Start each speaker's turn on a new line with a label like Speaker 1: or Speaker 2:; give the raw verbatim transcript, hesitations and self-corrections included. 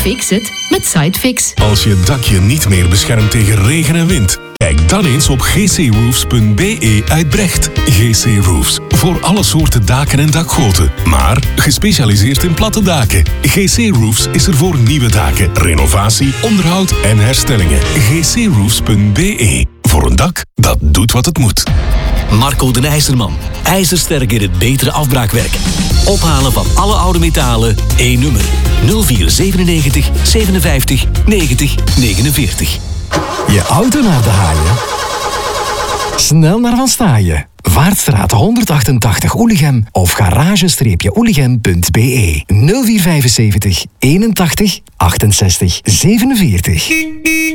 Speaker 1: Fix it met Sidefix.
Speaker 2: Als je dakje niet meer beschermt tegen regen en wind, kijk dan eens op g c roofs punt b e uit Brecht. G C Roofs, voor alle soorten daken en dakgoten, maar gespecialiseerd in platte daken. G C Roofs is er voor nieuwe daken, renovatie, onderhoud en herstellingen. g c roofs punt b e, voor een dak dat doet wat het moet.
Speaker 3: Marco de IJzerman. IJzersterk in het betere afbraakwerk. Ophalen van alle oude metalen, één nummer. nul vier zevenennegentig zevenenvijftig negentig negenenveertig.
Speaker 4: Je auto naar de haaien? Snel naar Van Staaien. Vaartstraat honderdachtentachtig Oelichem of garage-oelichem punt b e. nul vier vijfenzeventig eenentachtig achtenzestig zevenenveertig.